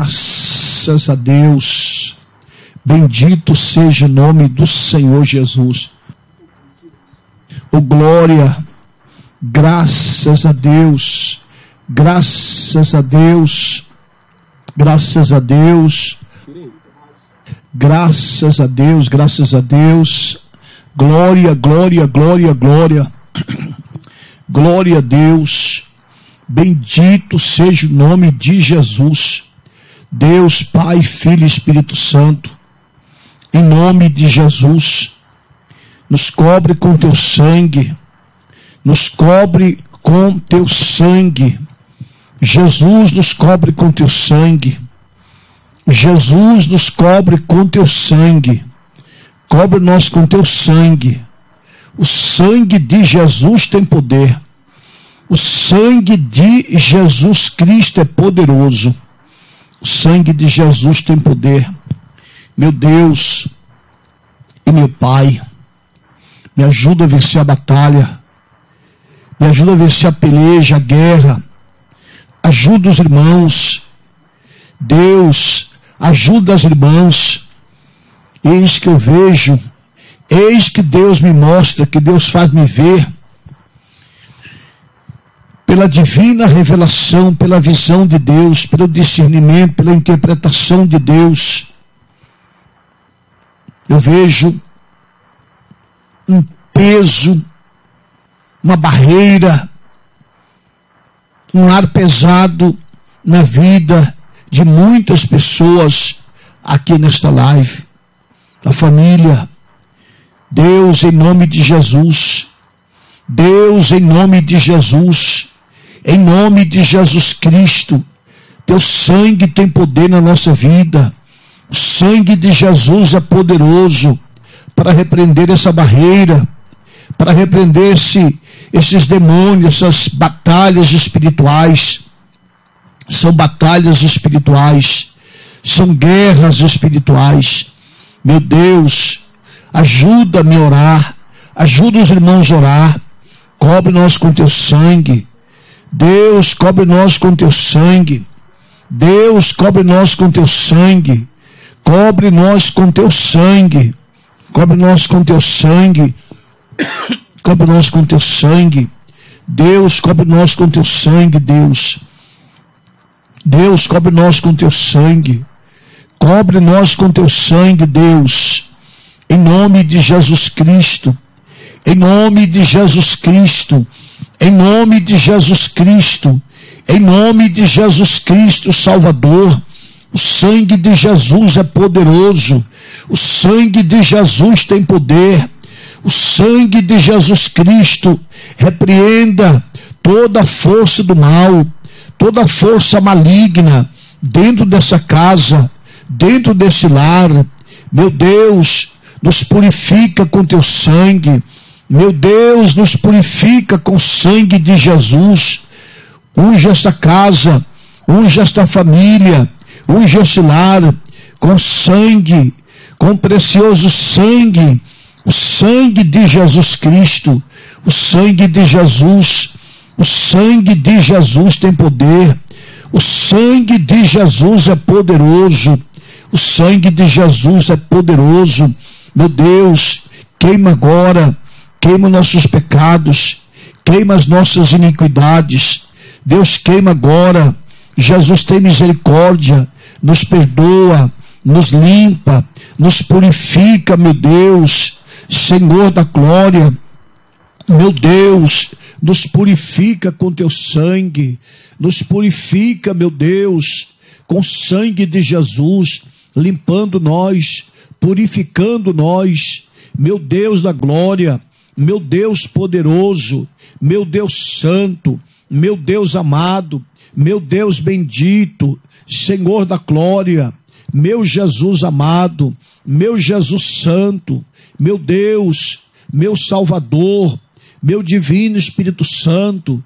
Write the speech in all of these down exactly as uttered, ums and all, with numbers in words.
Graças a Deus. Bendito seja o nome do Senhor Jesus. Oh, glória. Graças a Deus. Graças a Deus. Graças a Deus. Graças a Deus. Graças a Deus. Glória, glória, glória, glória. Glória a Deus. Bendito seja o nome de Jesus. Deus, Pai, Filho e Espírito Santo. Em nome de Jesus. Nos cobre com teu sangue. Nos cobre com teu sangue. Jesus nos cobre com teu sangue. Jesus nos cobre com teu sangue. Cobre nós com teu sangue. O sangue de Jesus tem poder. O sangue de Jesus Cristo é poderoso. O sangue de Jesus tem poder. Meu Deus e meu Pai, me ajuda a vencer a batalha. Me ajuda a vencer a peleja, a guerra. Ajuda os irmãos. Deus, ajuda as irmãs. Eis que eu vejo, eis que Deus me mostra, que Deus faz me ver, pela divina revelação, pela visão de Deus, pelo discernimento, pela interpretação de Deus. Eu vejo um peso, uma barreira, um ar pesado na vida de muitas pessoas aqui nesta live. A família. Deus, em nome de Jesus. Deus, em nome de Jesus. Em nome de Jesus Cristo. Teu sangue tem poder na nossa vida. O sangue de Jesus é poderoso para repreender essa barreira, para repreender esse, esses demônios, essas batalhas espirituais. São batalhas espirituais. São guerras espirituais. Meu Deus, ajuda-me a orar, ajuda os irmãos a orar, cobre nós com teu sangue. Deus, cobre nós com teu sangue. Deus, cobre nós com teu sangue. Cobre nós com teu sangue. Cobre nós com teu sangue. Cobre nós com teu sangue. Deus, cobre nós com teu sangue, Deus. Deus, cobre nós com teu sangue. Cobre nós com teu sangue, Deus, em nome de Jesus Cristo, em nome de Jesus Cristo, em nome de Jesus Cristo, em nome de Jesus Cristo, Salvador. O sangue de Jesus é poderoso, o sangue de Jesus tem poder, o sangue de Jesus Cristo repreenda toda a força do mal, toda a força maligna dentro dessa casa, dentro desse lar. Meu Deus, nos purifica com teu sangue. Meu Deus, nos purifica com o sangue de Jesus. Unge esta casa, unge esta família, unge esse lar com sangue, com precioso sangue, o sangue de Jesus Cristo, o sangue de Jesus. O sangue de Jesus tem poder. O sangue de Jesus é poderoso. O sangue de Jesus é poderoso. Meu Deus, queima agora, queima nossos pecados, queima as nossas iniquidades. Deus, queima agora. Jesus, tem misericórdia, nos perdoa, nos limpa, nos purifica, meu Deus, Senhor da glória. Meu Deus, nos purifica com teu sangue, nos purifica, meu Deus, com o sangue de Jesus, limpando nós, purificando nós, meu Deus da glória, meu Deus poderoso, meu Deus santo, meu Deus amado, meu Deus bendito, Senhor da glória, meu Jesus amado, meu Jesus santo, meu Deus, meu Salvador, meu divino Espírito Santo.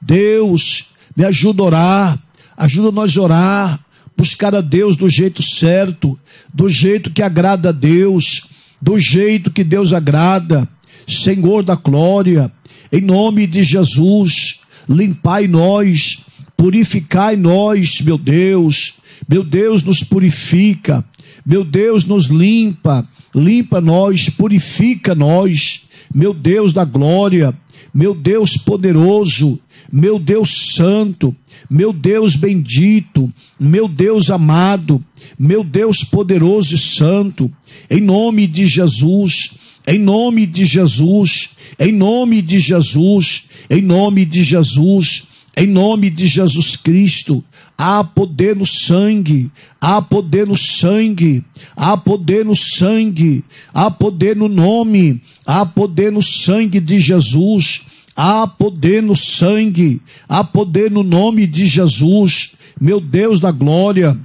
Deus, me ajuda a orar, ajuda nós a orar, buscar a Deus do jeito certo, do jeito que agrada a Deus, do jeito que Deus agrada. Senhor da glória, em nome de Jesus, limpai nós, purificai nós, meu Deus, Meu Deus, nos purifica. Meu Deus, nos limpa. Limpa nós, purifica nós. Meu Deus da glória, meu Deus poderoso, meu Deus santo, meu Deus bendito, meu Deus amado, meu Deus poderoso e santo, em nome de Jesus, em nome de Jesus, em nome de Jesus, em nome de Jesus, em nome de Jesus Cristo. Há poder no sangue, há poder no sangue, há poder no sangue, há poder no nome, há poder no sangue de Jesus, há poder no sangue, há poder no nome de Jesus. Meu Deus da glória,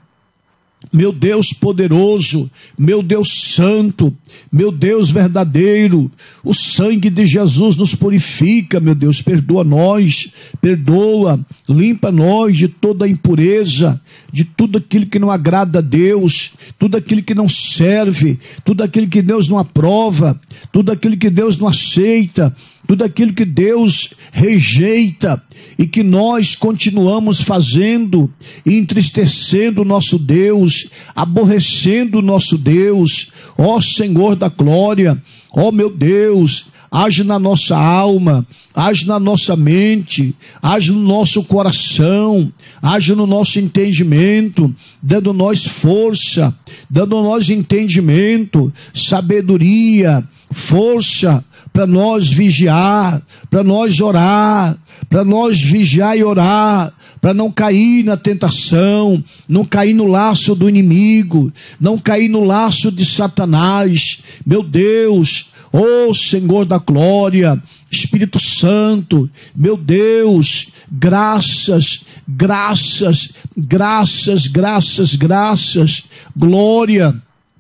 meu Deus poderoso, meu Deus santo, meu Deus verdadeiro, o sangue de Jesus nos purifica, meu Deus, perdoa nós, perdoa, limpa nós de toda a impureza, de tudo aquilo que não agrada a Deus, tudo aquilo que não serve, tudo aquilo que Deus não aprova, tudo aquilo que Deus não aceita, tudo aquilo que Deus rejeita e que nós continuamos fazendo e entristecendo o nosso Deus, aborrecendo o nosso Deus. Ó Senhor da glória, ó meu Deus, age na nossa alma, age na nossa mente, age no nosso coração, age no nosso entendimento, dando nós força, dando nós entendimento, sabedoria, força, para nós vigiar, para nós orar, para nós vigiar e orar, para não cair na tentação, não cair no laço do inimigo, não cair no laço de Satanás. Meu Deus, ó Senhor da glória, Espírito Santo, meu Deus, graças, graças, graças, graças, graças, glória,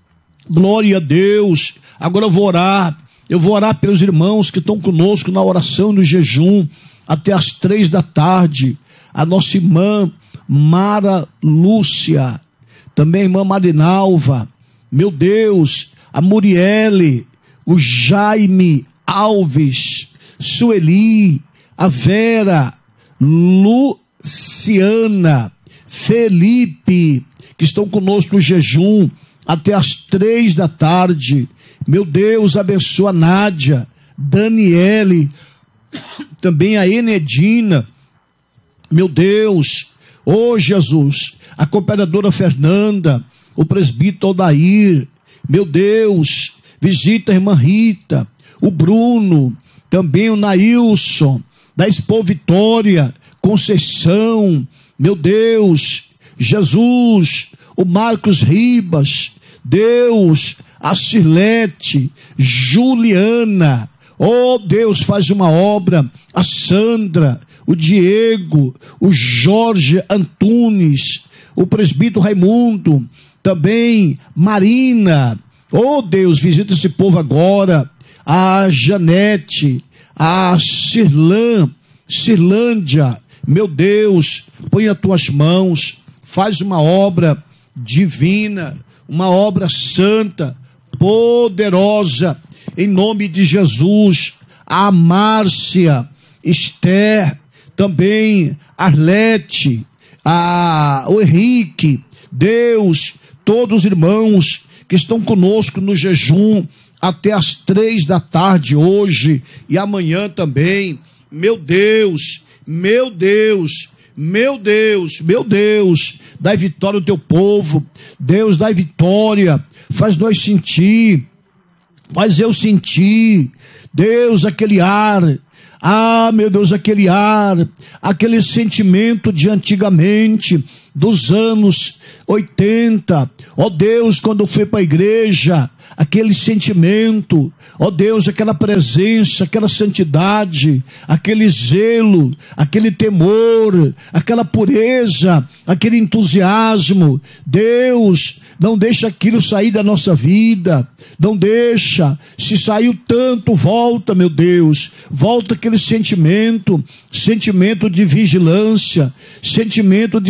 glória a Deus. Agora eu vou orar. Eu vou orar pelos irmãos que estão conosco na oração do jejum até as três da tarde. A nossa irmã Mara Lúcia, também a irmã Marinalva, meu Deus, a Muriele, o Jaime Alves, Sueli, a Vera, Luciana, Felipe, que estão conosco no jejum até as três da tarde. Meu Deus, abençoa a Nádia, Daniele, também a Enedina. Meu Deus, ô Jesus, a cooperadora Fernanda, o presbítero Aldair. Meu Deus, visita a irmã Rita, o Bruno, também o Nailson, da Expo Vitória, Conceição. Meu Deus, Jesus, o Marcos Ribas, Deus, a Cirlete, Juliana, oh Deus, faz uma obra, a Sandra, o Diego, o Jorge Antunes, o presbítero Raimundo, também Marina, oh Deus, visita esse povo agora, a Janete, a Cirlã, Cirlândia, meu Deus, põe as tuas mãos, faz uma obra divina, uma obra santa, poderosa, em nome de Jesus. A Márcia, Esther, também Arlete, a, o Henrique, Deus, todos os irmãos que estão conosco no jejum até as três da tarde hoje e amanhã também. Meu Deus, meu Deus, meu Deus, meu Deus, dai vitória ao teu povo. Deus, dai vitória, faz nós sentir, faz eu sentir, Deus, aquele ar, ah, meu Deus, aquele ar, aquele sentimento de antigamente, dos anos oitenta, ó Deus, quando eu fui para a igreja, aquele sentimento, ó Deus, aquela presença, aquela santidade, aquele zelo, aquele temor, aquela pureza, aquele entusiasmo. Deus, não deixa aquilo sair da nossa vida, não deixa. Se saiu tanto, volta, meu Deus, volta aquele sentimento, sentimento de vigilância, sentimento de santidade,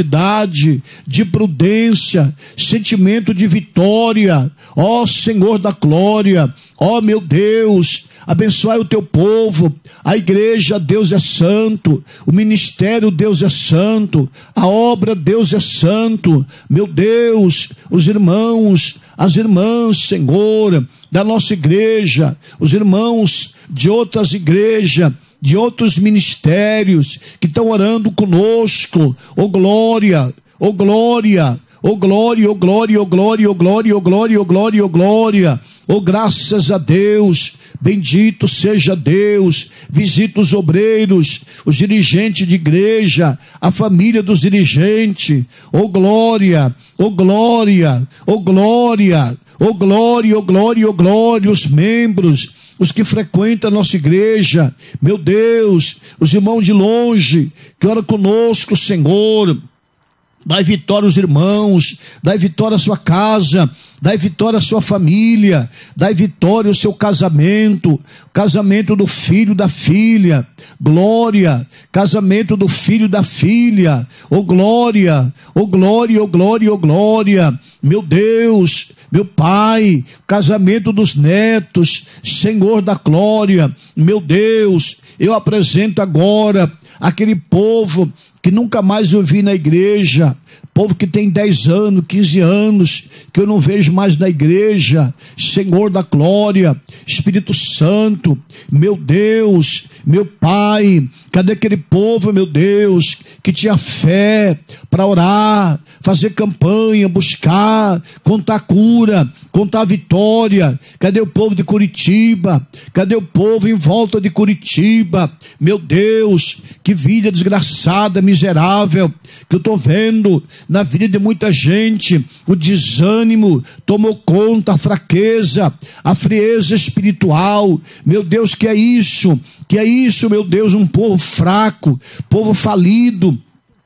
santidade, de prudência, sentimento de vitória. Ó Senhor da glória, ó meu Deus, abençoai o teu povo, a igreja, Deus é santo, o ministério, Deus é santo, a obra, Deus é santo, meu Deus, os irmãos, as irmãs, Senhor, da nossa igreja, os irmãos de outras igrejas, de outros ministérios, que estão orando conosco, ô glória, ô glória, ô glória, ô glória, ô glória, ô glória, ô glória, ô glória, ô glória, oh, graças a Deus, bendito seja Deus. Visita os obreiros, os dirigentes de igreja, a família dos dirigentes, oh glória, oh glória, oh glória, oh glória, oh glória, oh glória, os membros, os que frequentam a nossa igreja, meu Deus, os irmãos de longe, que oram conosco, Senhor. Dai vitória aos irmãos, dai vitória à sua casa, dai vitória à sua família, dai vitória ao seu casamento, casamento do filho da filha, glória, casamento do filho da filha, oh glória, oh glória, oh glória, oh glória, meu Deus, meu Pai, casamento dos netos, Senhor da glória, meu Deus, eu apresento agora aquele povo que nunca mais eu vi na igreja, povo que tem dez anos, quinze anos, que eu não vejo mais na igreja, Senhor da glória, Espírito Santo, meu Deus, meu Pai, cadê aquele povo, meu Deus, que tinha fé para orar, fazer campanha, buscar, contar cura, contar vitória? Cadê o povo de Curitiba? Cadê o povo em volta de Curitiba? Meu Deus, que vida desgraçada, miserável, que eu estou vendo na vida de muita gente. O desânimo tomou conta, a fraqueza, a frieza espiritual. Meu Deus, que é isso? Que é isso, meu Deus? Um povo fraco, povo falido,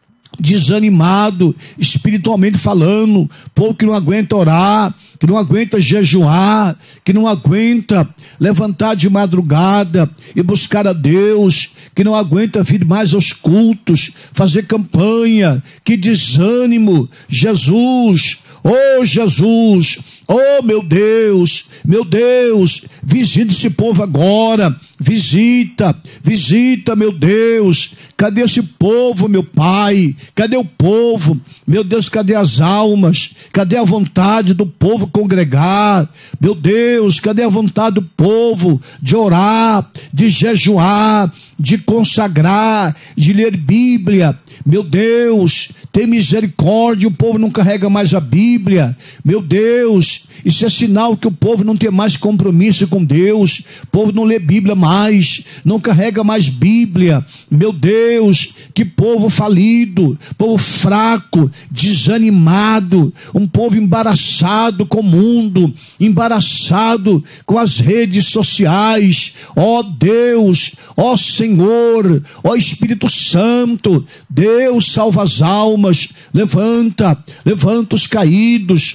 desanimado, espiritualmente falando, povo que não aguenta orar, que não aguenta jejuar, que não aguenta levantar de madrugada e buscar a Deus, que não aguenta vir mais aos cultos, fazer campanha. Que desânimo! Jesus, oh Jesus, oh meu Deus, meu Deus, visita esse povo agora, visita, visita, meu Deus. Cadê esse povo, meu Pai? Cadê o povo? Meu Deus, cadê as almas? Cadê a vontade do povo congregar? Meu Deus, cadê a vontade do povo de orar, de jejuar, de consagrar, de ler Bíblia? Meu Deus, tem misericórdia, o povo não carrega mais a Bíblia. Meu Deus, isso é sinal que o povo não tem mais compromisso com Deus. O povo não lê Bíblia mais, não carrega mais Bíblia. Meu Deus, que povo falido, povo fraco, desanimado, um povo embaraçado com o mundo, embaraçado com as redes sociais. Ó Deus, ó Senhor, ó Espírito Santo, Deus salva as almas, levanta, levanta os caídos,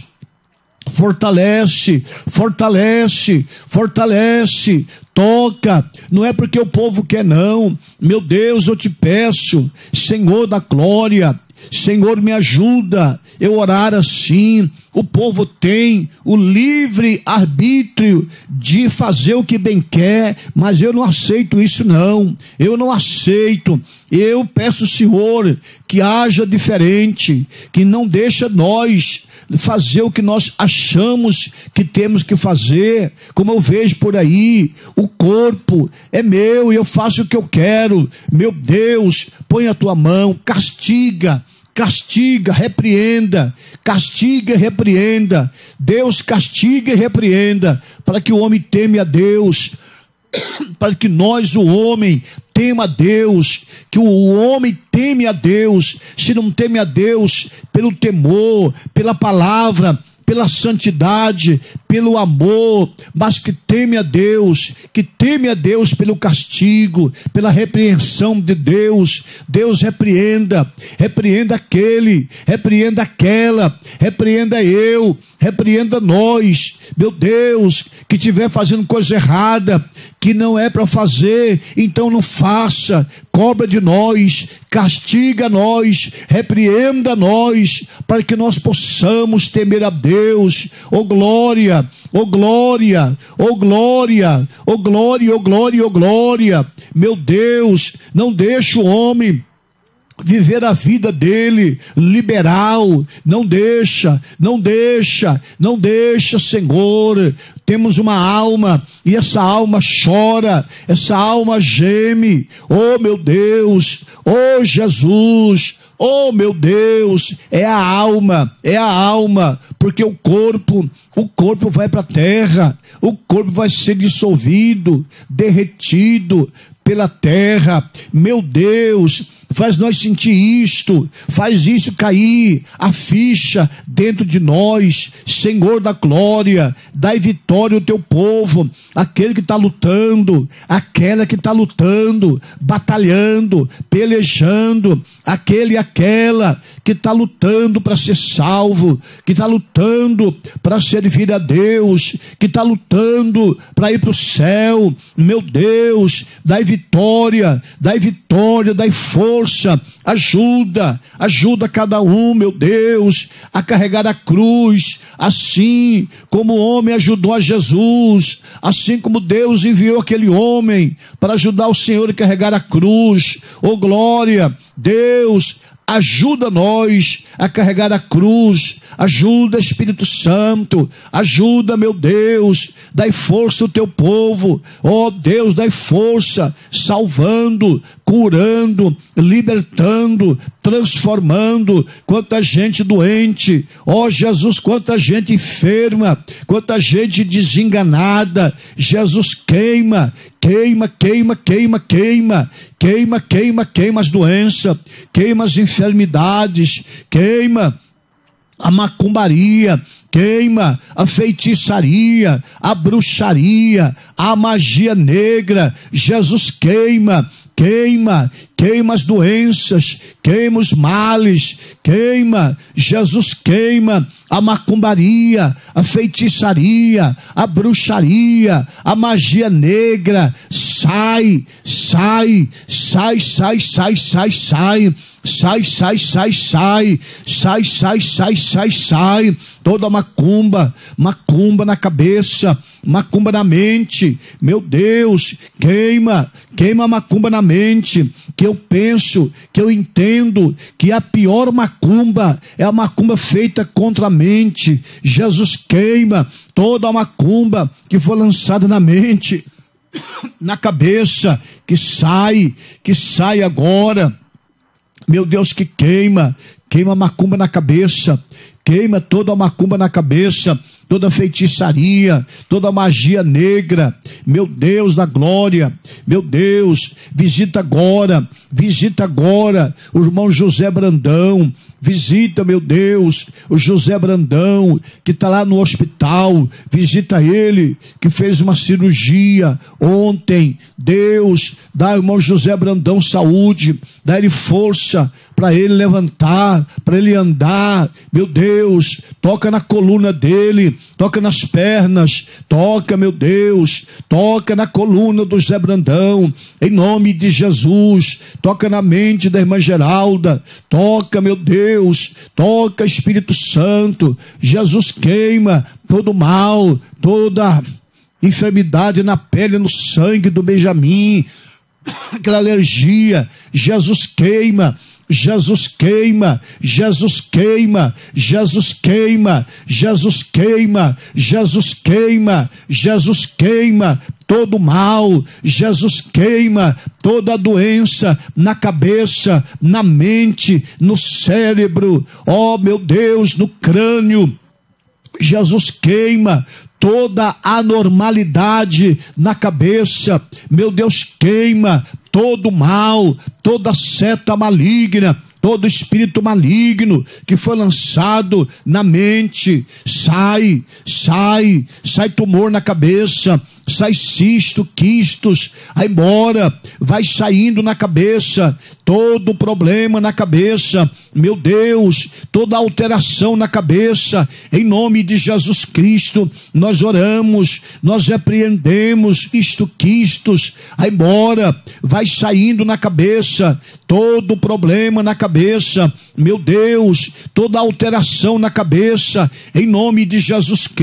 fortalece, fortalece, fortalece, toca. Não é porque o povo quer não, meu Deus, eu te peço, Senhor da glória, Senhor, me ajuda eu orar assim. O povo tem o livre arbítrio de fazer o que bem quer, mas eu não aceito isso não, eu não aceito. Eu peço, Senhor, que haja diferente, que não deixa nós fazer o que nós achamos que temos que fazer, como eu vejo por aí. O corpo é meu e eu faço o que eu quero. Meu Deus, põe a tua mão, castiga, castiga, repreenda, castiga e repreenda. Deus castiga e repreenda, para que o homem teme a Deus, para que nós, o homem, tema a Deus, que o homem teme a Deus. Se não teme a Deus pelo temor, pela palavra, pela santidade, pelo amor, mas que teme a Deus, que teme a Deus pelo castigo, pela repreensão de Deus. Deus repreenda, repreenda aquele, repreenda aquela, repreenda eu, repreenda nós, meu Deus, que estiver fazendo coisa errada, que não é para fazer, então não faça, cobra de nós, castiga nós, repreenda nós, para que nós possamos temer a Deus. Oh glória, oh glória, oh glória, oh glória, oh glória, oh glória. Meu Deus, não deixe o homem viver a vida dele liberal, não deixa, não deixa, não deixa, Senhor. Temos uma alma, e essa alma chora, essa alma geme. Oh meu Deus, oh Jesus, oh meu Deus, é a alma, é a alma, porque o corpo, o corpo vai para a terra, o corpo vai ser dissolvido, derretido pela terra. Meu Deus, faz nós sentir isto, faz isso cair, a ficha dentro de nós. Senhor da glória, dai vitória ao teu povo, aquele que está lutando, aquela que está lutando, batalhando, pelejando, aquele e aquela que está lutando para ser salvo, que está lutando para servir a Deus, que está lutando para ir para o céu. Meu Deus, dai vitória, dai vitória, dai força, ajuda, ajuda cada um, meu Deus, a carregar a cruz, assim como o homem ajudou a Jesus, assim como Deus enviou aquele homem para ajudar o Senhor a carregar a cruz. Oh glória, Deus, ajuda nós a carregar a cruz, ajuda Espírito Santo, ajuda, meu Deus, dai força ao teu povo. Oh Deus, dai força, salvando, curando, libertando, transformando. Quanta gente doente, ó Jesus, quanta gente enferma, quanta gente desenganada. Jesus, queima, queima, queima, queima, queima, queima, queima, queima as doenças, queima as enfermidades, queima a macumbaria, queima a feitiçaria, a bruxaria, a magia negra. Jesus, queima, queima, queima as doenças, queima os males, queima, Jesus, queima a macumbaria, a feitiçaria, a bruxaria, a magia negra. Sai, sai, sai, sai, sai, sai, sai. Sai, sai, sai, sai, sai, sai, sai, sai, sai, toda macumba, macumba na cabeça, macumba na mente. Meu Deus, queima, queima a macumba na mente, que eu penso, que eu entendo, que a pior macumba é a macumba feita contra a mente. Jesus, queima toda a macumba que foi lançada na mente, na cabeça, que sai, que sai agora. Meu Deus, que queima, queima a macumba na cabeça, queima toda a macumba na cabeça, toda a feitiçaria, toda a magia negra. Meu Deus da glória, meu Deus, visita agora, visita agora o irmão José Brandão. Visita, meu Deus, o José Brandão, que está lá no hospital. Visita ele, que fez uma cirurgia ontem. Deus, dá ao irmão José Brandão saúde, dá ele força para ele levantar, para ele andar. Meu Deus, toca na coluna dele, toca nas pernas, toca, meu Deus, toca na coluna do José Brandão, em nome de Jesus. Toca na mente da irmã Geralda, toca, meu Deus, toca, Espírito Santo. Jesus, queima todo mal, toda enfermidade na pele, no sangue do Benjamim, aquela alergia. Jesus, queima, Jesus, queima, Jesus, queima, Jesus, queima, Jesus, queima, Jesus, queima, Jesus, queima todo mal. Jesus, queima toda a doença na cabeça, na mente, no cérebro, ó meu Deus, no crânio. Jesus, queima toda anormalidade na cabeça. Meu Deus, queima todo mal, toda seta maligna, todo espírito maligno que foi lançado na mente. Sai, sai, sai tumor na cabeça, sai cisto, quistos, aí embora, vai saindo na cabeça, todo problema na cabeça, meu Deus, toda alteração na cabeça, em nome de Jesus Cristo, nós oramos, nós repreendemos isto, quistos, aí embora, vai saindo na cabeça, todo problema na cabeça, meu Deus, toda alteração na cabeça, em nome de Jesus Cristo.